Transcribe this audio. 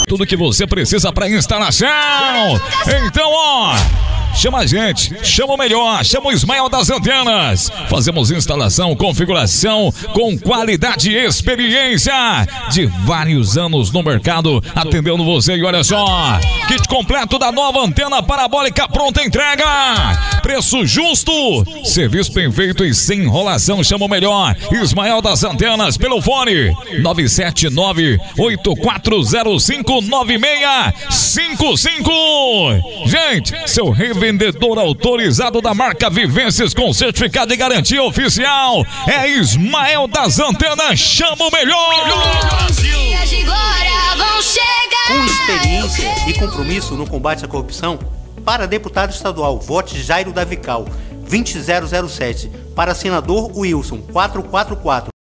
tudo que você precisa para instalação. Então, ó, chama a gente, chama o melhor, chama o Ismael das Antenas. Fazemos instalação, configuração com qualidade e experiência de vários anos no mercado, atendendo você. E olha só, kit completo da nova antena parabólica pronta entrega. Preço justo, serviço bem feito e sem enrolação. Chama o melhor, Ismael das Antenas, pelo fone 979-8405-9655. Gente, seu revendedor autorizado da marca Vivências com certificado de garantia oficial é Ismael das Antenas. Chama o melhor. Com experiência e compromisso no combate à corrupção, para deputado estadual, vote Jairo da Vical 20007. Para senador Wilson 444.